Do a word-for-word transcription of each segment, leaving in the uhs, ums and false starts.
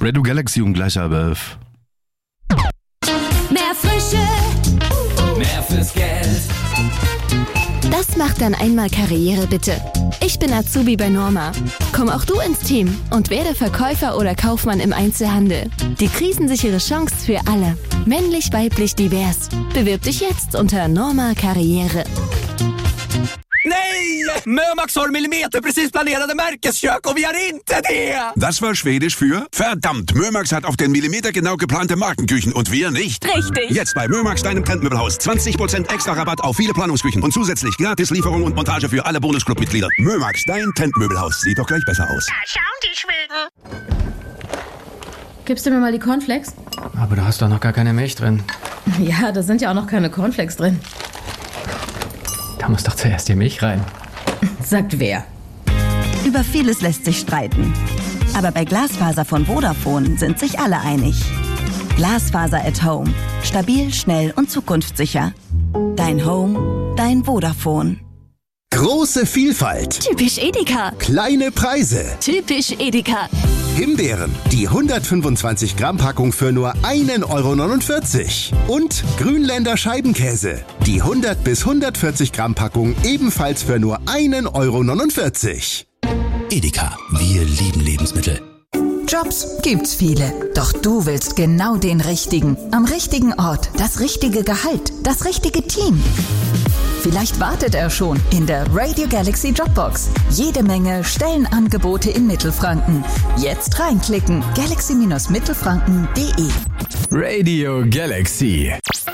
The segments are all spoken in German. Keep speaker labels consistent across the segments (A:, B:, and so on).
A: Radio Galaxy um gleich halb elf.
B: Mehr Frische,
C: mehr fürs Geld.
B: das macht dann einmal Karriere bitte. Ich bin Azubi bei Norma. Komm auch du ins Team und werde Verkäufer oder Kaufmann im Einzelhandel. Die krisensichere Chance für alle. Männlich, weiblich, divers. Bewirb dich jetzt unter Norma Karriere.
C: Nej! Mömax har millimeterprecis planerade Märkeskök och vi har inte det!
D: Das war Schwedisch für verdammt, Mömax hat auf den Millimeter genau geplante Markenküchen und wir nicht.
B: Richtig.
D: Jetzt bei Mömax, deinem Trendmöbelhaus. zwanzig Prozent extra Rabatt auf viele Planungsküchen und zusätzlich gratis Lieferung und Montage für alle Bonusclub-Mitglieder. Mömax, dein Trendmöbelhaus. Sieht doch gleich besser aus.
E: Da schauen die Schweden.
F: Gibst du mir mal die Cornflakes?
G: Aber da hast doch noch gar keine Milch drin.
F: Ja, da sind ja auch noch keine Cornflakes drin.
G: Da muss doch zuerst die Milch rein.
F: Sagt wer?
H: Über vieles lässt sich streiten. Aber bei Glasfaser von Vodafone sind sich alle einig. Glasfaser at Home. Stabil, schnell und zukunftssicher. Dein Home, dein Vodafone.
I: Große Vielfalt.
B: Typisch Edeka.
I: Kleine Preise.
B: Typisch Edeka.
I: Himbeeren, die hundertfünfundzwanzig Gramm Packung für nur ein Euro neunundvierzig. Und Grünländer Scheibenkäse, die hundert bis hundertvierzig Gramm Packung ebenfalls für nur ein Euro neunundvierzig.
J: Edeka, wir lieben Lebensmittel.
K: Jobs gibt's viele, doch du willst genau den richtigen. Am richtigen Ort, das richtige Gehalt, das richtige Team. Vielleicht wartet er schon in der Radio Galaxy Jobbox. Jede Menge Stellenangebote in Mittelfranken. Jetzt reinklicken. galaxy Mittelfranken punkt de.
A: Radio Galaxy.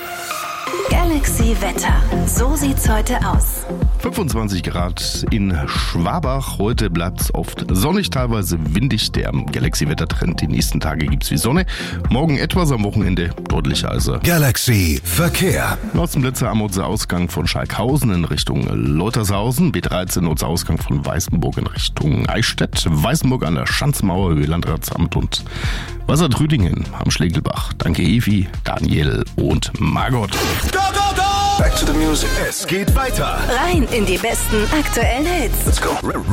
H: Galaxy Wetter. So sieht's heute aus.
A: fünfundzwanzig Grad in Schwabach. Heute bleibt es oft sonnig, teilweise windig. Der Galaxy-Wettertrend. Die nächsten Tage gibt es wie Sonne. Morgen etwas, am Wochenende deutlich heißer.
I: Galaxy Verkehr.
A: Nordsplätze am Ausgang von Schalkhausen in Richtung Leutershausen. B dreizehn Ausgang von Weißenburg in Richtung Eichstätt. Weißenburg an der Schanzmauer, Höhe Landratsamt und Wassertrüdingen am Schlegelbach. Danke Evi, Daniel und Margot.
I: Go, go, go! Back to the music. Es geht weiter.
H: Rein in die besten aktuellen Hits.
I: Let's go.